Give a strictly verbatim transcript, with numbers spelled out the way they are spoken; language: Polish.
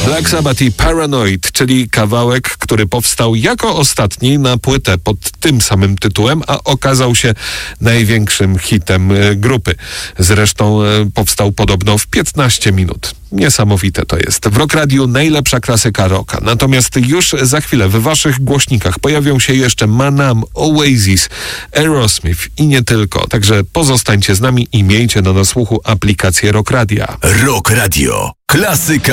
Black Sabbath i Paranoid, czyli kawałek, który powstał jako ostatni na płytę pod tym samym tytułem, a okazał się największym hitem grupy. Zresztą powstał podobno w piętnaście minut. Niesamowite to jest. W Rock Radiu najlepsza klasyka rocka. Natomiast już za chwilę w waszych głośnikach pojawią się jeszcze Manam, Oasis, Aerosmith i nie tylko. Także pozostańcie z nami i miejcie na nasłuchu aplikację Rock Radia. Rock Radio. Klasyka